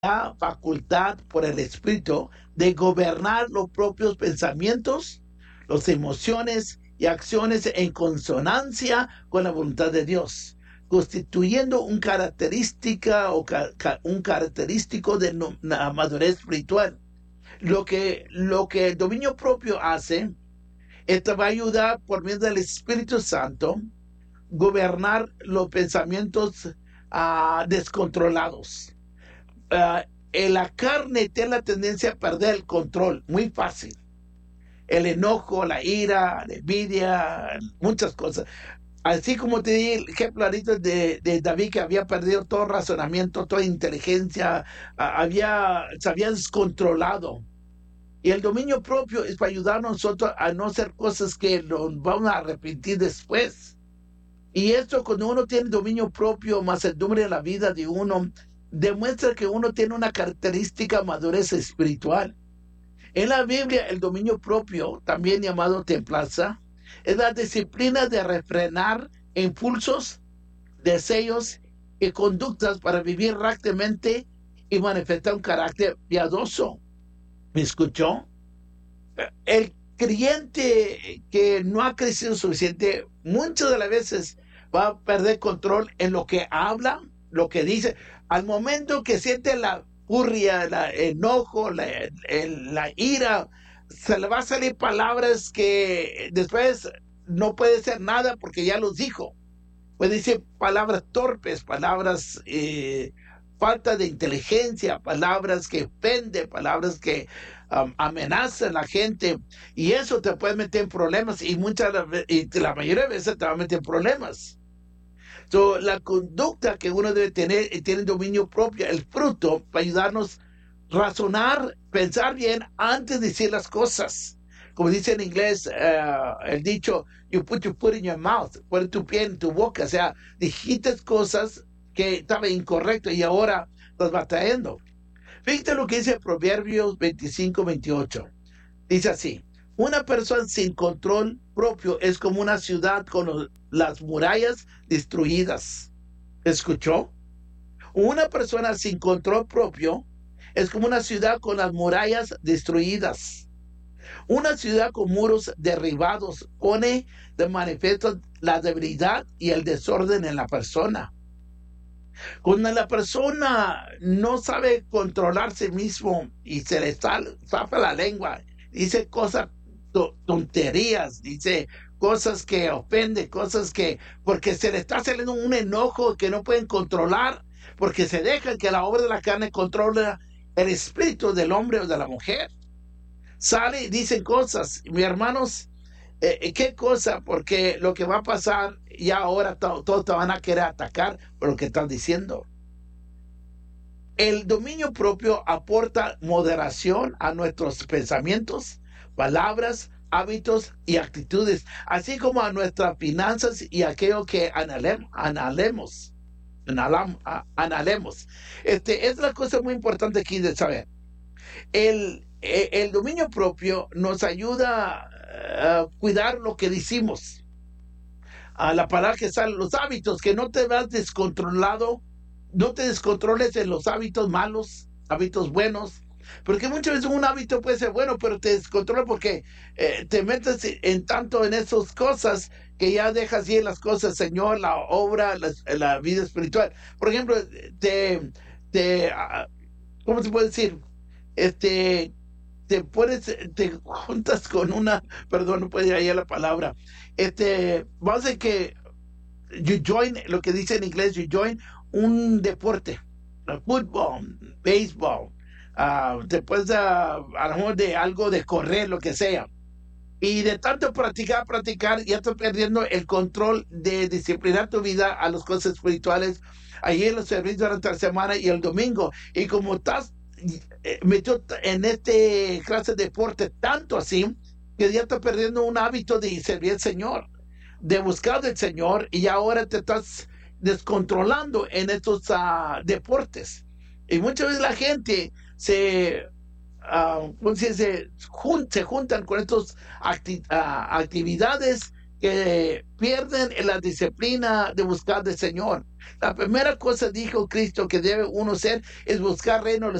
da facultad por el Espíritu de gobernar los propios pensamientos, las emociones y acciones en consonancia con la voluntad de Dios, constituyendo un un característico de la madurez espiritual. Lo que el dominio propio hace, esto va a ayudar por medio del Espíritu Santo gobernar los pensamientos descontrolados. En la carne tiene la tendencia a perder el control, muy fácil. El enojo, la ira, la envidia, muchas cosas. Así como te di el ejemplo ahorita de David, que había perdido todo razonamiento, toda inteligencia, se había descontrolado. Y el dominio propio es para ayudar a nosotros a no hacer cosas que nos vamos a arrepentir después. Y esto, cuando uno tiene dominio propio, mansedumbre en la vida de uno, demuestra que uno tiene una característica madurez espiritual. En la Biblia, el dominio propio, también llamado templanza, es la disciplina de refrenar impulsos, deseos y conductas para vivir rectamente y manifestar un carácter piadoso. ¿Me escuchó? El creyente que no ha crecido suficiente, muchas de las veces va a perder control en lo que habla, lo que dice. Al momento que siente la furia, el enojo, la ira, se le va a salir palabras que después no puede ser nada porque ya los dijo. Puede decir palabras torpes, palabras falta de inteligencia, palabras que ofenden, palabras que amenazan a la gente, y eso te puede meter en problemas, y la mayoría de veces te va a meter en problemas. La conducta que uno debe tener y tiene dominio propio, el fruto, para ayudarnos a razonar, pensar bien antes de decir las cosas. Como dice en inglés el dicho, you put your foot in your mouth, pon tu pie en tu boca. O sea, dijiste cosas que estaban incorrectas y ahora estás batallando. Fíjate lo que dice Proverbios 25-28. Dice así: una persona sin control propio es como una ciudad con las murallas destruidas. ¿Escuchó? Una persona sin control propio es como una ciudad con las murallas destruidas. Una ciudad con muros derribados pone de manifiesto la debilidad y el desorden en la persona. Cuando la persona no sabe controlarse mismo y se le zafa la lengua, dice cosas, tonterías, dice cosas que ofenden, cosas que, porque se le está saliendo un enojo que no pueden controlar, porque se dejan que la obra de la carne controle el espíritu del hombre o de la mujer. Sale y dicen cosas, mis hermanos, qué cosa, porque lo que va a pasar, ya ahora todos te van a querer atacar por lo que están diciendo. El dominio propio aporta moderación a nuestros pensamientos, palabras, hábitos y actitudes, así como a nuestras finanzas y aquello que anhelemos. Es la cosa muy importante aquí de saber. El dominio propio nos ayuda a cuidar lo que decimos, a la palabra que sale, los hábitos, que no te vas descontrolado, no te descontroles en los hábitos malos, hábitos buenos, porque muchas veces un hábito puede ser bueno, pero te descontrola porque te metes en tanto en esas cosas que ya dejas ir las cosas, Señor, la obra, la vida espiritual. Por ejemplo, ¿cómo se puede decir? Este, te juntas con una, perdón, no puede ir ahí la palabra, vamos a decir que you join, lo que dice en inglés, you join un deporte, fútbol, béisbol, después a lo mejor de algo de correr, lo que sea. Y de tanto practicar, ya estás perdiendo el control de disciplinar tu vida a las cosas espirituales, ahí en los servicios durante la semana y el domingo. Y como estás metido en este clase de deporte tanto así, que ya estás perdiendo un hábito de servir al Señor, de buscar del Señor, y ahora te estás descontrolando en estos deportes. Y muchas veces la gente se juntan con estas actividades que pierden en la disciplina de buscar del Señor. La primera cosa dijo Cristo que debe uno hacer es buscar reino de los